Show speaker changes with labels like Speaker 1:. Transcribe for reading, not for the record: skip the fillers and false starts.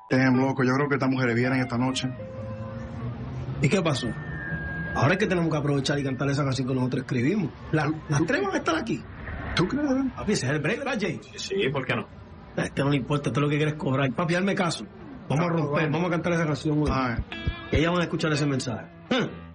Speaker 1: Loco, yo creo que estas mujeres vienen esta noche.
Speaker 2: ¿Y qué pasó? Ahora es que tenemos que aprovechar y cantar esa canción que nosotros escribimos. Las tres van a estar aquí.
Speaker 1: ¿Tú crees?
Speaker 2: Papi, ese es el break, ¿verdad, Jay?
Speaker 3: Sí, ¿por qué no?
Speaker 2: A este no le importa, esto es lo que quieres cobrar. Papi, hazme caso. Vamos a romper, vamos a cantar esa canción.
Speaker 1: Ay.
Speaker 2: Y ellas van a escuchar ese mensaje.